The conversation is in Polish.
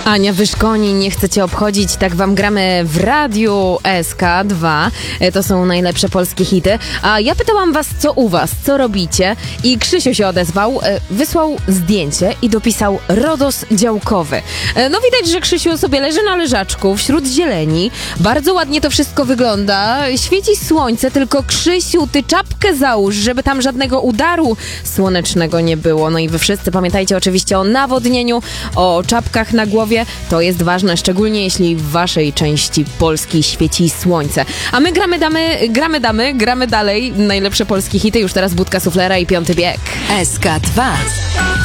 Ania Wyszkoni, nie chcecie obchodzić, tak wam gramy w radiu SK2. To są najlepsze polskie hity. A ja pytałam was, co u was, co robicie? I Krzysiu się odezwał, wysłał zdjęcie i dopisał RODOS działkowy. No widać, że Krzysiu sobie leży na leżaczku wśród zieleni. Bardzo ładnie to wszystko wygląda. Świeci słońce, tylko Krzysiu, ty czapkę załóż, żeby tam żadnego udaru słonecznego nie było. No i wy wszyscy pamiętajcie oczywiście o nawodnieniu, o czapkach na głowie. To jest ważne, szczególnie jeśli w waszej części Polski świeci słońce. A my gramy dalej. Najlepsze polskie hity, już teraz Budka Suflera i Piąty Bieg. SK2.